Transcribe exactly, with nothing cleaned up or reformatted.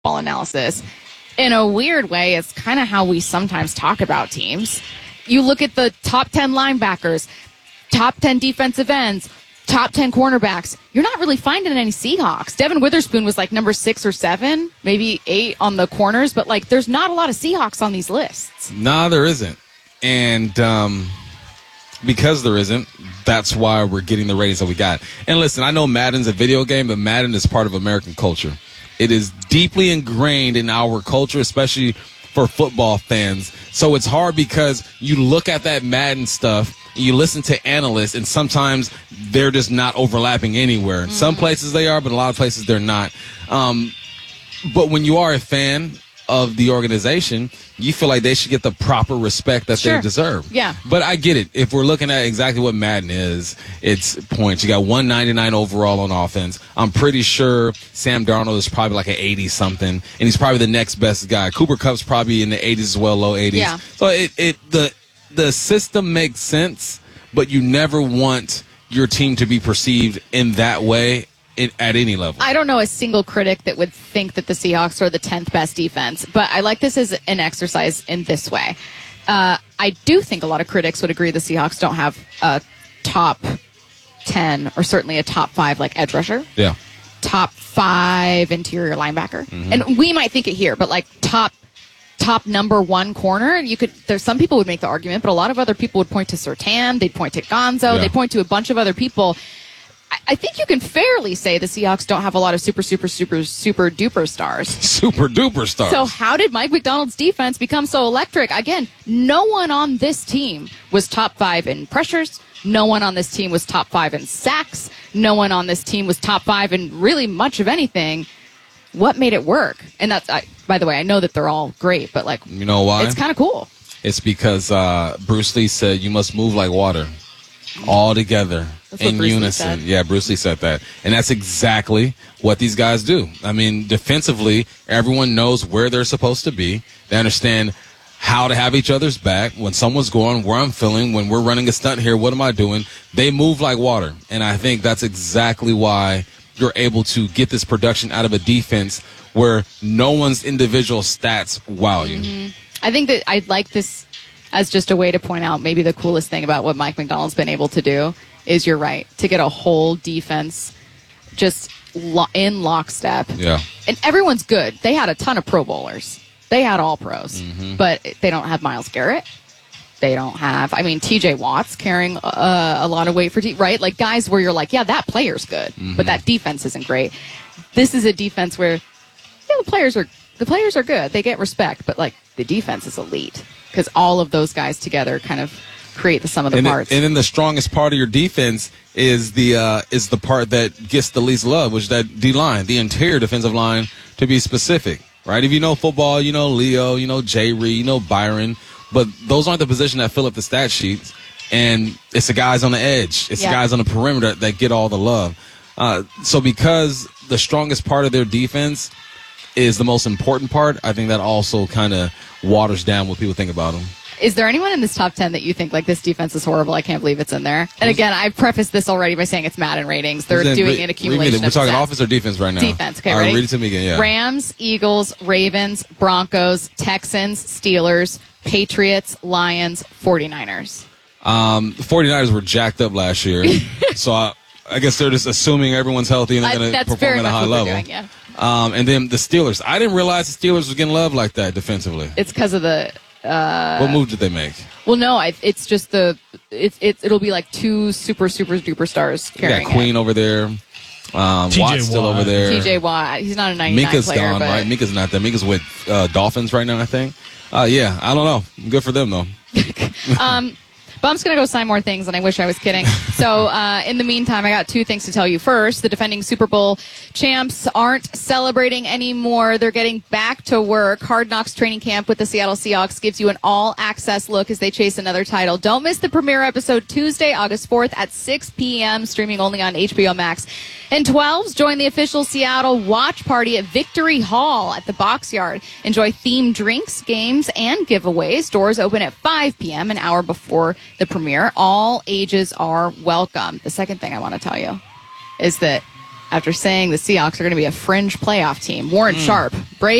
ball analysis. In a weird way, it's kind of how we sometimes talk about teams. You look at the top ten linebackers, top ten defensive ends, top ten cornerbacks. You're not really finding any Seahawks. Devin Witherspoon was like number six or seven, maybe eight on the corners, but like there's not a lot of Seahawks on these lists. Nah, there isn't. And um, because there isn't, that's why we're getting the ratings that we got. And listen, I know Madden's a video game, but Madden is part of American culture. It is deeply ingrained in our culture, especially for football fans. So it's hard because you look at that Madden stuff, you listen to analysts, and sometimes they're just not overlapping anywhere. Mm-hmm. Some places they are, but a lot of places they're not. Um, but when you are a fan of the organization, you feel like they should get the proper respect that sure. they deserve. Yeah. But I get it. If we're looking at exactly what Madden is, it's points. You got one ninety-nine overall on offense. I'm pretty sure Sam Darnold is probably like an eighty-something, and he's probably the next best guy. Cooper Kupp's probably in the eighties as well, low eighties. Yeah. So it, it the the system makes sense, but you never want your team to be perceived in that way. It, at any level. I don't know a single critic that would think that the Seahawks are the tenth best defense, but I like this as an exercise in this way. Uh, I do think a lot of critics would agree the Seahawks don't have a top ten or certainly a top five like edge rusher. Yeah. Top five interior linebacker. Mm-hmm. And we might think it here, but like top top number one corner, you could there's some people would make the argument, but a lot of other people would point to Surtain, they'd point to Gonzo, yeah. they'd point to a bunch of other people. I think you can fairly say the Seahawks don't have a lot of super, super, super, super duper stars. Super duper stars. So how did Mike Macdonald's defense become so electric? Again, no one on this team was top five in pressures. No one on this team was top five in sacks. No one on this team was top five in really much of anything. What made it work? And that's, I, by the way, I know that they're all great, but like, you know why? It's kind of cool. It's because uh, Bruce Lee said you must move like water. All together in unison. Yeah, Bruce Lee said that. And that's exactly what these guys do. I mean, defensively, everyone knows where they're supposed to be. They understand how to have each other's back. When someone's going, where I'm feeling, when we're running a stunt here, what am I doing? They move like water. And I think that's exactly why you're able to get this production out of a defense where no one's individual stats wow you. Mm-hmm. I think that I'd like this as just a way to point out maybe the coolest thing about what Mike Macdonald's been able to do is, you're right, to get a whole defense just lo- in lockstep. Yeah. And everyone's good. They had a ton of Pro Bowlers. They had all pros. Mm-hmm. But they don't have Myles Garrett. They don't have, I mean, T J Watt's carrying uh, a lot of weight for, T- right? Like guys where you're like, yeah, that player's good, mm-hmm. but that defense isn't great. This is a defense where, yeah, the players are the players are good. They get respect, but like the defense is elite. Because all of those guys together kind of create the sum of the and parts. Then, and then the strongest part of your defense is the uh, is the part that gets the least love, which is that D-line, the interior defensive line, to be specific, right? If you know football, you know Leo, you know Jay Reed, you know Byron, but those aren't the position that fill up the stat sheets. And it's the guys on the edge. It's yeah. the guys on the perimeter that get all the love. Uh, so because the strongest part of their defense is the most important part, I think that also kind of waters down what people think about them. Is there anyone in this top ten that you think, like, this defense is horrible, I can't believe it's in there? And again, I prefaced this already by saying it's Madden ratings. They're then, doing re- an accumulation We're of talking stats. offense or defense right now? Defense, okay, All right, ready? read it to me again, yeah. Rams, Eagles, Ravens, Broncos, Texans, Steelers, Patriots, Lions, forty-niners. Um, the forty-niners were jacked up last year, so I, I guess they're just assuming everyone's healthy and they're going to perform at a high level. Doing, yeah. Um, and then the Steelers. I didn't realize the Steelers was getting love like that defensively. It's because of the... Uh, what move did they make? Well, no, I, it's just the... It's it's it'll be like two super, super duper stars carrying You got Queen it. over there. Um, Watt's still over there. T J Watt. He's not a ninety-nine Minka's player, gone, but... right? Minka's not there. Minka's with uh, Dolphins right now, I think. Uh, yeah, I don't know. Good for them, though. um, but I'm just going to go sign more things, and I wish I was kidding. So uh, in the meantime, I got two things to tell you. First, the defending Super Bowl champs aren't celebrating anymore. They're getting back to work. Hard Knocks training camp with the Seattle Seahawks gives you an all-access look as they chase another title. Don't miss the premiere episode Tuesday, August fourth at six p.m., streaming only on H B O Max. And twelves, join the official Seattle watch party at Victory Hall at the Box Yard. Enjoy themed drinks, games, and giveaways. Doors open at five p.m., an hour before the premiere. All ages are welcome. The second thing I want to tell you is that after saying the Seahawks are going to be a fringe playoff team. Warren Sharp, brave.